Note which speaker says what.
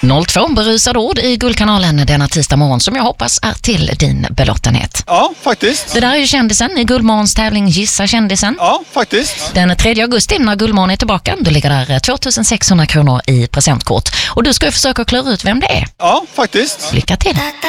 Speaker 1: 02 berusade ord i Guldkanalen denna tisdag morgon som jag hoppas är till din belåtenhet.
Speaker 2: Ja, faktiskt.
Speaker 1: Det där är ju kändisen i Guldmorgons tävling Gissa kändisen.
Speaker 2: Ja, faktiskt.
Speaker 1: Den 3 augusti när Guldmorgon är tillbaka, då ligger där 2600 kronor i presentkort. Och du ska ju försöka klura ut vem det är.
Speaker 2: Ja, faktiskt.
Speaker 1: Lycka till!